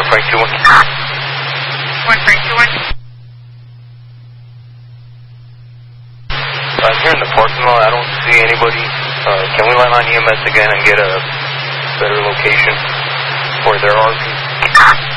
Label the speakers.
Speaker 1: Frank 2-1.
Speaker 2: 1 Frank 2-1.
Speaker 1: I'm here in the parking lot. I don't see anybody. Can we line on EMS again and get a better location where there are people?